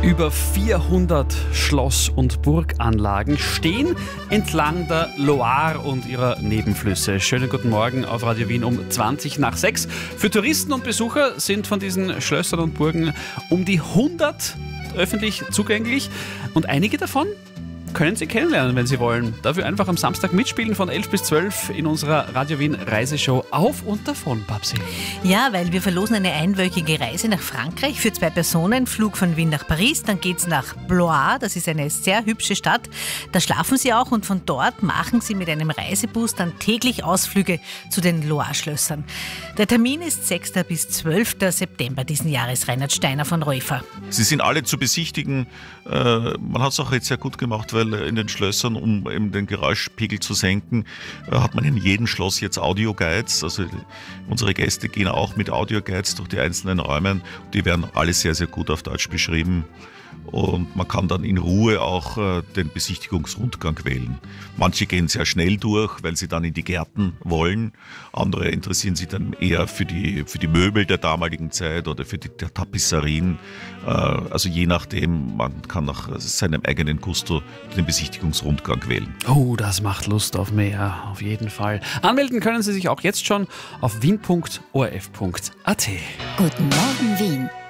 Über 400 Schloss- und Burganlagen stehen entlang der Loire und ihrer Nebenflüsse. Schönen guten Morgen auf Radio Wien um 6:20. Für Touristen und Besucher sind von diesen Schlössern und Burgen um die 100 öffentlich zugänglich und einige davon können Sie kennenlernen, wenn Sie wollen. Dafür einfach am Samstag mitspielen von 11 bis 12 in unserer Radio Wien Reiseshow Auf und Davon, Babsi. Ja, weil wir verlosen eine einwöchige Reise nach Frankreich für 2 Personen, Flug von Wien nach Paris, dann geht's nach Blois, das ist eine sehr hübsche Stadt. Da schlafen Sie auch und von dort machen Sie mit einem Reisebus dann täglich Ausflüge zu den Loire-Schlössern. Der Termin ist 6. bis 12. September diesen Jahres. Reinhard Steiner von Reufer. Sie sind alle zu besichtigen. Man hat es auch jetzt sehr gut gemacht, weil in den Schlössern, um eben den Geräuschpegel zu senken, hat man in jedem Schloss jetzt Audioguides. Also unsere Gäste gehen auch mit Audioguides durch die einzelnen Räume. Die werden alle sehr, sehr gut auf Deutsch beschrieben. Und man kann dann in Ruhe auch den Besichtigungsrundgang wählen. Manche gehen sehr schnell durch, weil sie dann in die Gärten wollen. Andere interessieren sich dann eher für die Möbel der damaligen Zeit oder für die Tapisserien. Also je nachdem, man kann nach seinem eigenen Gusto den Besichtigungsrundgang wählen. Oh, das macht Lust auf mehr, auf jeden Fall. Anmelden können Sie sich auch jetzt schon auf wien.orf.at. Guten Morgen Wien.